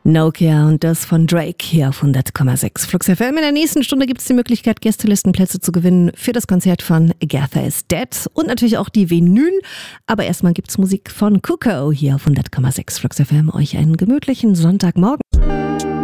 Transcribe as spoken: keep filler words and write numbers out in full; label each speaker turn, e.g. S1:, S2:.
S1: Nokia und das von Drake hier auf hundert Komma sechs Flux F M. In der nächsten Stunde gibt es die Möglichkeit, Gästelistenplätze zu gewinnen für das Konzert von Agatha is Dead und natürlich auch die Vinyl. Aber erstmal gibt es Musik von Kuko hier auf hundert Komma sechs Flux F M. Euch einen gemütlichen Sonntagmorgen.